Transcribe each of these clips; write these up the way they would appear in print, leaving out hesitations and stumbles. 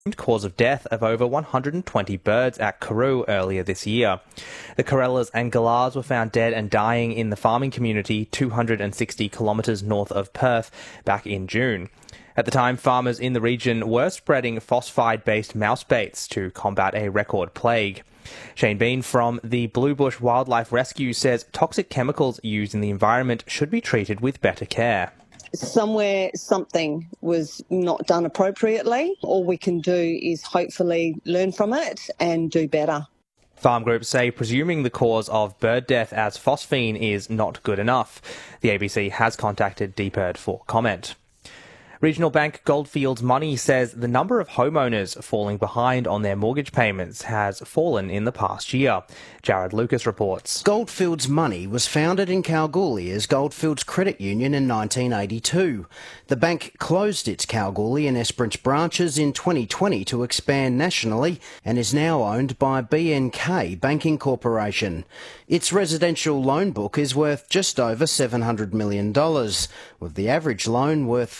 cause of death of over 120 birds at Karoo earlier this year. The Corellas and Galahs were found dead and dying in the farming community 260 kilometres north of Perth back in June. At the time, farmers in the region were spreading phosphide-based mouse baits to combat a record plague. Shane Bean from the Blue Bush Wildlife Rescue says toxic chemicals used in the environment should be treated with better care. Somewhere something was not done appropriately. All we can do is hopefully learn from it and do better. Farm groups say presuming the cause of bird death as phosphine is not good enough. The ABC has contacted DPIRD for comment. Regional bank Goldfields Money says the number of homeowners falling behind on their mortgage payments has fallen in the past year. Jared Lucas reports. Goldfields Money was founded in Kalgoorlie as Goldfields Credit Union in 1982. The bank closed its Kalgoorlie and Esperance branches in 2020 to expand nationally and is now owned by BNK Banking Corporation. Its residential loan book is worth just over $700 million, with the average loan worth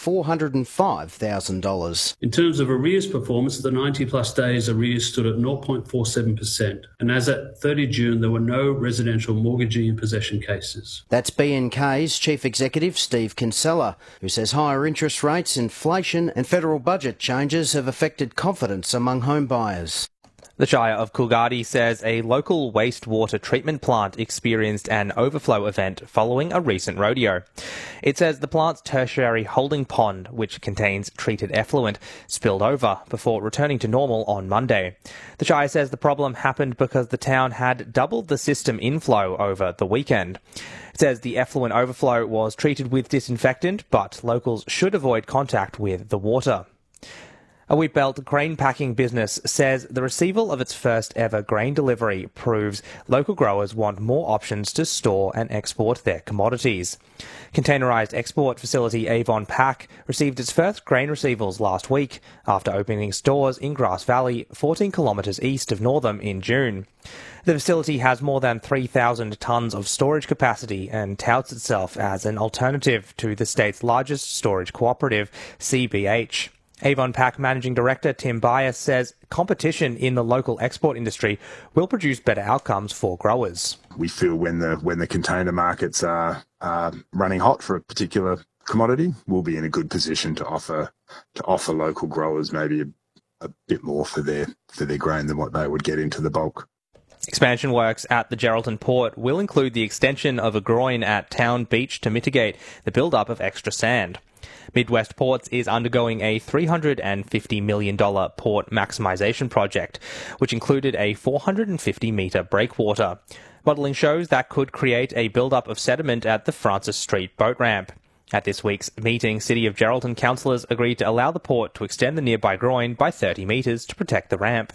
$405,000. In terms of arrears performance, the 90-plus days arrears stood at 0.47%, and as at 30 June, there were no residential mortgagee in possession cases. That's BNK's Chief Executive Steve Kinsella, who says higher interest rates, inflation and federal budget changes have affected confidence among home buyers. The Shire of Coolgardie says a local wastewater treatment plant experienced an overflow event following a recent rodeo. It says the plant's tertiary holding pond, which contains treated effluent, spilled over before returning to normal on Monday. The Shire says the problem happened because the town had doubled the system inflow over the weekend. It says the effluent overflow was treated with disinfectant, but locals should avoid contact with the water. A Wheatbelt grain packing business says the receival of its first ever grain delivery proves local growers want more options to store and export their commodities. Containerised export facility Avon Pack received its first grain receivables last week after opening stores in Grass Valley, 14 kilometres east of Northam in June. The facility has more than 3,000 tonnes of storage capacity and touts itself as an alternative to the state's largest storage cooperative, CBH. Avon Pack Managing Director Tim Bias says competition in the local export industry will produce better outcomes for growers. We feel when the container markets are running hot for a particular commodity, we'll be in a good position to offer local growers maybe a bit more for their grain than what they would get into the bulk. Expansion works at the Geraldton Port will include the extension of a groin at Town Beach to mitigate the build-up of extra sand. Midwest Ports is undergoing a $350 million port maximisation project, which included a 450-metre breakwater. Modelling shows that could create a build-up of sediment at the Francis Street boat ramp. At this week's meeting, City of Geraldton councillors agreed to allow the port to extend the nearby groin by 30 metres to protect the ramp.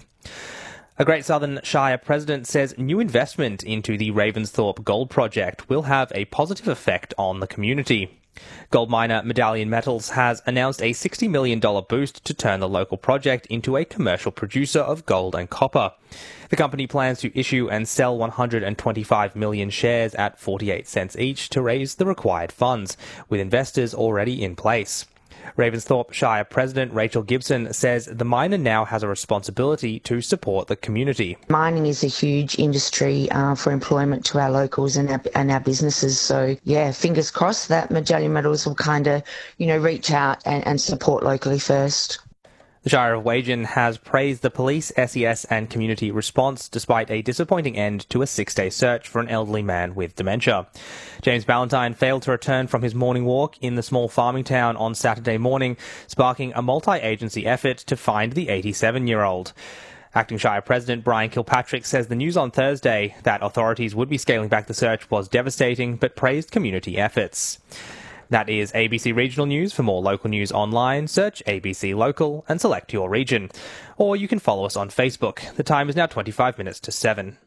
A Great Southern Shire president says new investment into the Ravensthorpe Gold Project will have a positive effect on the community. Gold miner Medallion Metals has announced a $60 million boost to turn the local project into a commercial producer of gold and copper. The company plans to issue and sell 125 million shares at 48 cents each to raise the required funds, with investors already in place. Ravensthorpe Shire President Rachel Gibson says the miner now has a responsibility to support the community. Mining is a huge industry for employment to our locals and our businesses. So, yeah, fingers crossed that Medallion Metals will kind of, reach out and support locally first. The Shire of Wagen has praised the police, SES and community response despite a disappointing end to a 6-day search for an elderly man with dementia. James Ballantyne failed to return from his morning walk in the small farming town on Saturday morning, sparking a multi-agency effort to find the 87-year-old. Acting Shire President Brian Kilpatrick says the news on Thursday that authorities would be scaling back the search was devastating, but praised community efforts. That is ABC Regional News. For more local news online, search ABC Local and select your region. Or you can follow us on Facebook. The time is now 25 minutes to 7.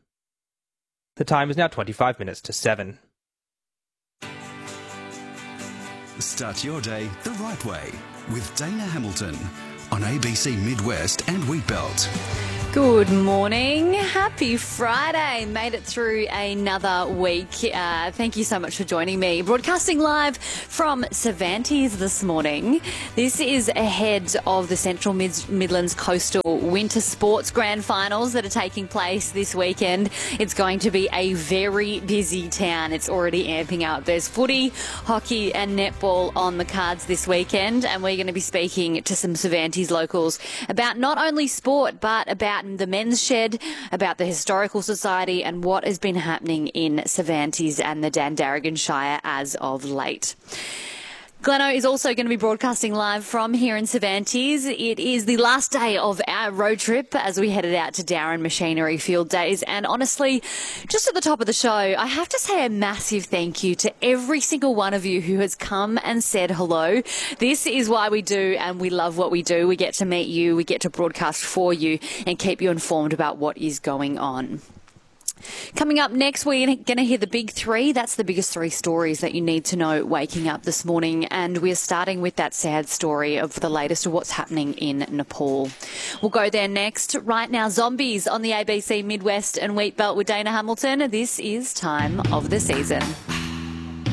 Start your day the right way with Dana Hamilton on ABC Midwest and Wheatbelt. Good morning. Happy Friday. Made it through another week. Thank you so much for joining me. Broadcasting live from Cervantes this morning. This is ahead of the Central Midlands Coastal Winter Sports Grand Finals that are taking place this weekend. It's going to be a very busy town. It's already amping up. There's footy, hockey and netball on the cards this weekend, and we're going to be speaking to some Cervantes locals about not only sport but about the Men's Shed, about the Historical Society and what has been happening in Cervantes and the Dandaragan Shire as of late. Gleno is also going to be broadcasting live from here in Cervantes. It is the last day of our road trip as we headed out to Darren Machinery Field Days. And honestly, just at the top of the show, I have to say a massive thank you to every single one of you who has come and said hello. This is why we do, and we love what we do. We get to meet you, we get to broadcast for you and keep you informed about what is going on. Coming up next, we're going to hear the big three. That's the biggest three stories that you need to know waking up this morning. And we're starting with that sad story of the latest of what's happening in Nepal. We'll go there next. Right now, Zombies on the ABC Midwest and Wheat Belt with Dana Hamilton. This is Time of the Season.